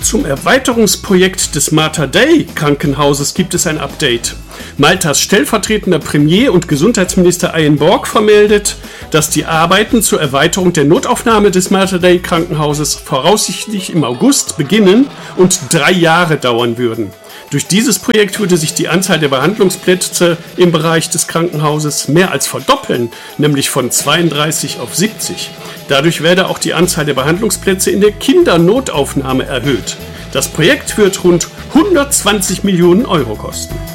zum Erweiterungsprojekt des Mater Dei Krankenhauses gibt es ein Update. Maltas stellvertretender Premier und Gesundheitsminister Ian Borg vermeldet, dass die Arbeiten zur Erweiterung der Notaufnahme des Mater Dei Krankenhauses voraussichtlich im August beginnen und 3 Jahre dauern würden. Durch dieses Projekt würde sich die Anzahl der Behandlungsplätze im Bereich des Krankenhauses mehr als verdoppeln, nämlich von 32 auf 70. Dadurch werde auch die Anzahl der Behandlungsplätze in der Kindernotaufnahme erhöht. Das Projekt wird rund 120 Millionen Euro kosten.